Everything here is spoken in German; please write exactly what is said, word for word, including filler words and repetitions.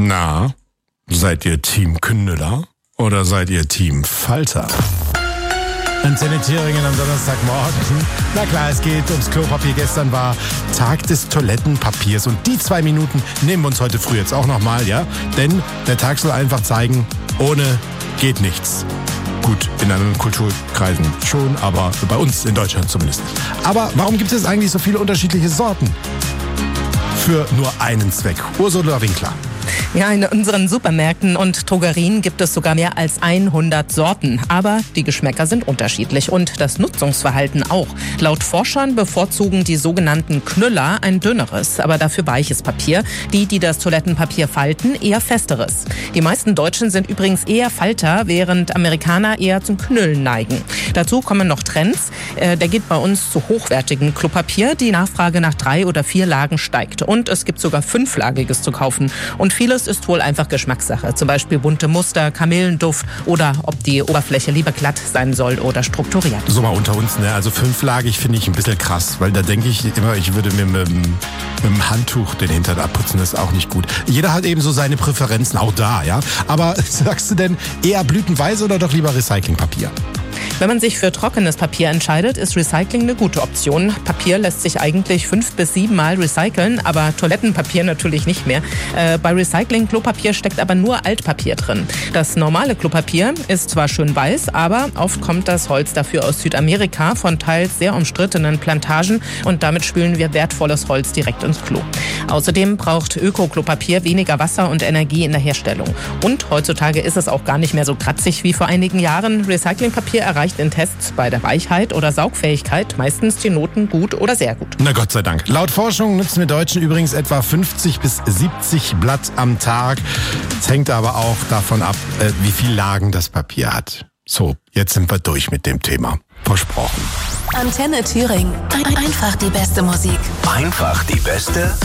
Na, seid ihr Team Knüller oder seid ihr Team Falter? Antenne Thüringen am Donnerstagmorgen. Na klar, es geht ums Klopapier. Gestern war Tag des Toilettenpapiers und die zwei Minuten nehmen wir uns heute früh jetzt auch nochmal, ja? Denn der Tag soll einfach zeigen, ohne geht nichts. Gut, in anderen Kulturkreisen schon, aber bei uns in Deutschland zumindest nicht. Aber warum gibt es eigentlich so viele unterschiedliche Sorten? Für nur einen Zweck. Ursula Winkler. Ja, in unseren Supermärkten und Drogerien gibt es sogar mehr als hundert Sorten. Aber die Geschmäcker sind unterschiedlich und das Nutzungsverhalten auch. Laut Forschern bevorzugen die sogenannten Knüller ein dünneres, aber dafür weiches Papier. Die, die das Toilettenpapier falten, eher festeres. Die meisten Deutschen sind übrigens eher Falter, während Amerikaner eher zum Knüllen neigen. Dazu kommen noch Trends. Äh, der geht bei uns zu hochwertigem Klopapier. Die Nachfrage nach drei oder vier Lagen steigt. Und es gibt sogar fünflagiges zu kaufen. Und vieles ist wohl einfach Geschmackssache. Zum Beispiel bunte Muster, Kamillenduft oder ob die Oberfläche lieber glatt sein soll oder strukturiert. So mal unter uns, ne? Also fünflagig finde ich ein bisschen krass, weil da denke ich immer, ich würde mir mit, mit dem Handtuch den Hintern abputzen, das ist auch nicht gut. Jeder hat eben so seine Präferenzen, auch da, ja? Aber sagst du denn eher blütenweiß oder doch lieber Recyclingpapier? Wenn man sich für trockenes Papier entscheidet, ist Recycling eine gute Option. Papier lässt sich eigentlich fünf bis sieben Mal recyceln, aber Toilettenpapier natürlich nicht mehr. Äh, bei Recycling-Klopapier steckt aber nur Altpapier drin. Das normale Klopapier ist zwar schön weiß, aber oft kommt das Holz dafür aus Südamerika von teils sehr umstrittenen Plantagen und damit spülen wir wertvolles Holz direkt ins Klo. Außerdem braucht Öko-Klopapier weniger Wasser und Energie in der Herstellung. Und heutzutage ist es auch gar nicht mehr so kratzig wie vor einigen Jahren. Recyclingpapier erreicht in Tests bei der Weichheit oder Saugfähigkeit meistens die Noten gut oder sehr gut. Na Gott sei Dank. Laut Forschung nutzen wir Deutschen übrigens etwa fünfzig bis siebzig Blatt am Tag. Es hängt aber auch davon ab, wie viel Lagen das Papier hat. So, jetzt sind wir durch mit dem Thema. Versprochen. Antenne Thüringen. Einfach die beste Musik. Einfach die beste